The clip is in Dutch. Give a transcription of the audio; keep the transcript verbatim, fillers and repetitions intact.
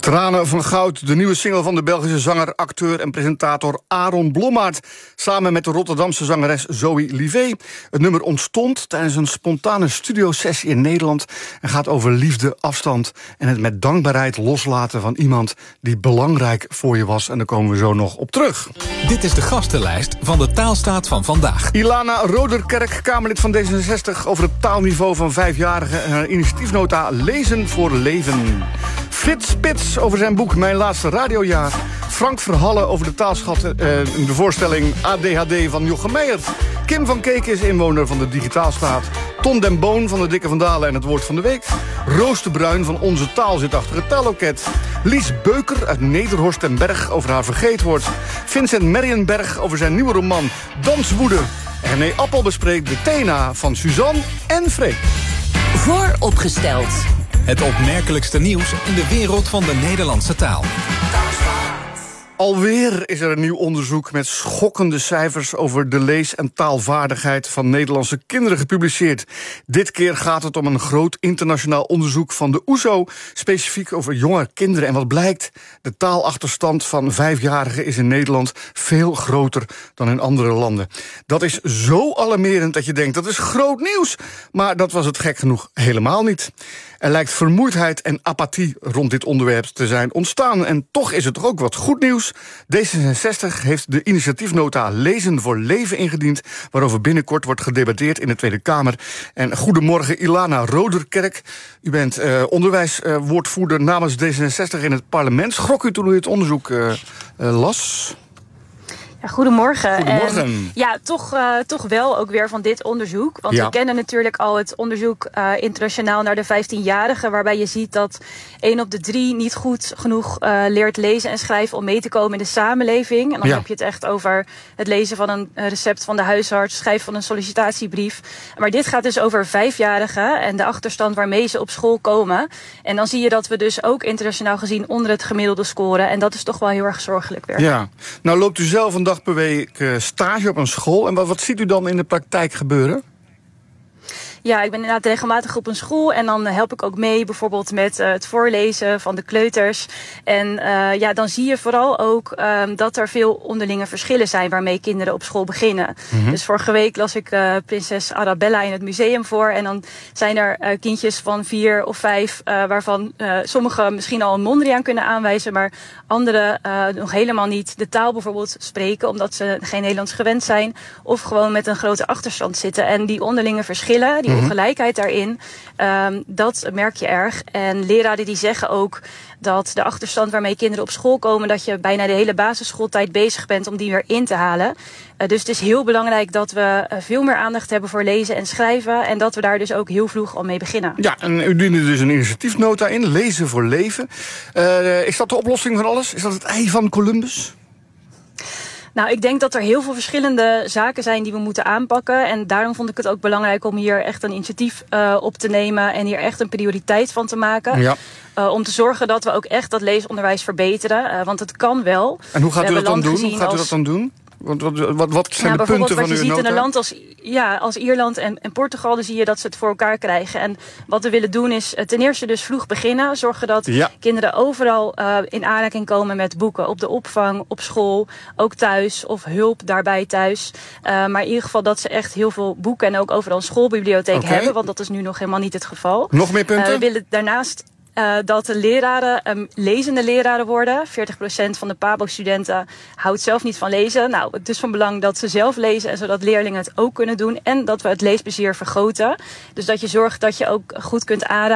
Tranen van goud, de nieuwe single van de Belgische zanger, acteur en presentator Aaron Blommaert, samen met de Rotterdamse zangeres Zoe Livet. Het nummer ontstond tijdens een spontane studiosessie in Nederland en gaat over liefde, afstand en het met dankbaarheid loslaten van iemand die belangrijk voor je was. En daar komen we zo nog op terug. Dit is de gastenlijst van de Taalstaat van vandaag. Ilana Roderkerk, Kamerlid van D zesenzestig, over het taalniveau van vijfjarigen en haar initiatiefnota Lezen voor Leven. Frits Spits over zijn boek Mijn Laatste Radiojaar. Frank Verhalle over de taalschatten, uh, de voorstelling A D H D van Jochem Meijer. Kim van Keken is inwoner van de Digitaalstaat. Ton den Boon van de Dikke van Dalen en het Woord van de Week. Roos de Bruin van Onze Taal zit achter het taalloket. Lies Beuker uit Nederhorst en Berg over haar vergeetwoord. Vincent Merrienberg over zijn nieuwe roman Danswoede. En René Appel bespreekt de Thena van Suzanne en Freek. Vooropgesteld. Het opmerkelijkste nieuws in de wereld van de Nederlandse taal. Alweer is er een nieuw onderzoek met schokkende cijfers over de lees- en taalvaardigheid van Nederlandse kinderen gepubliceerd. Dit keer gaat het om een groot internationaal onderzoek van de O E S O, specifiek over jonge kinderen. En wat blijkt? De taalachterstand van vijfjarigen is in Nederland veel groter dan in andere landen. Dat is zo alarmerend dat je denkt, dat is groot nieuws. Maar dat was het gek genoeg helemaal niet. Er lijkt vermoeidheid en apathie rond dit onderwerp te zijn ontstaan. En toch is het toch ook wat goed nieuws. D zesenzestig heeft de initiatiefnota Lezen voor Leven ingediend, waarover binnenkort wordt gedebatteerd in de Tweede Kamer. En goedemorgen Ilana Roderkerk. U bent uh, onderwijswoordvoerder uh, namens D zesenzestig in het parlement. Schrok u toen u het onderzoek uh, uh, las? Ja, goedemorgen. Goedemorgen. En ja, toch, uh, toch wel ook weer van dit onderzoek. Want ja. we kennen natuurlijk al het onderzoek uh, internationaal naar de vijftienjarigen... waarbij je ziet dat één op de drie niet goed genoeg uh, leert lezen en schrijven om mee te komen in de samenleving. En dan ja. heb je het echt over het lezen van een recept van de huisarts, schrijven van een sollicitatiebrief. Maar dit gaat dus over vijfjarigen en de achterstand waarmee ze op school komen. En dan zie je dat we dus ook internationaal gezien onder het gemiddelde scoren. En dat is toch wel heel erg zorgelijk weer. Ja, nou loopt u zelf een dag per week stage op een school. En wat, wat ziet u dan in de praktijk gebeuren? Ja, ik ben inderdaad regelmatig op een school en dan help ik ook mee bijvoorbeeld met uh, het voorlezen van de kleuters. En uh, ja, dan zie je vooral ook um, dat er veel onderlinge verschillen zijn waarmee kinderen op school beginnen. Mm-hmm. Dus vorige week las ik uh, prinses Arabella in het museum voor en dan zijn er uh, kindjes van vier of vijf uh, waarvan uh, sommigen misschien al een Mondriaan kunnen aanwijzen, maar anderen uh, nog helemaal niet de taal bijvoorbeeld spreken omdat ze geen Nederlands gewend zijn of gewoon met een grote achterstand zitten. En die onderlinge verschillen, die Die ongelijkheid daarin, um, dat merk je erg. En leraren die zeggen ook dat de achterstand waarmee kinderen op school komen, dat je bijna de hele basisschooltijd bezig bent om die weer in te halen. Uh, dus het is heel belangrijk dat we uh, veel meer aandacht hebben voor lezen en schrijven. En dat we daar dus ook heel vroeg al mee beginnen. Ja, en u diende dus een initiatiefnota in, Lezen voor Leven. Uh, is dat de oplossing van alles? Is dat het ei van Columbus? Nou, ik denk dat er heel veel verschillende zaken zijn die we moeten aanpakken. En daarom vond ik het ook belangrijk om hier echt een initiatief uh, op te nemen en hier echt een prioriteit van te maken. Ja. Uh, om te zorgen dat we ook echt dat leesonderwijs verbeteren. Uh, want het kan wel. En hoe gaat u dat dan doen? Hoe gaat u dat dan doen? Wat, wat, wat, wat zijn nou, de punten van uw nota? Wat je ziet in een land als, ja, als Ierland en, en Portugal, dan zie je dat ze het voor elkaar krijgen. En wat we willen doen is uh, ten eerste dus vroeg beginnen. Zorgen dat ja. kinderen overal uh, in aanraking komen met boeken. Op de opvang, op school, ook thuis of hulp daarbij thuis. Uh, maar in ieder geval dat ze echt heel veel boeken en ook overal een schoolbibliotheek okay. hebben. Want dat is nu nog helemaal niet het geval. Nog meer punten? Uh, we willen daarnaast Uh, dat de leraren um, lezende leraren worden. veertig procent van de Pabo-studenten houdt zelf niet van lezen. Nou, het is van belang dat ze zelf lezen en zodat leerlingen het ook kunnen doen. En dat we het leesplezier vergroten. Dus dat je zorgt dat je ook goed kunt aanraden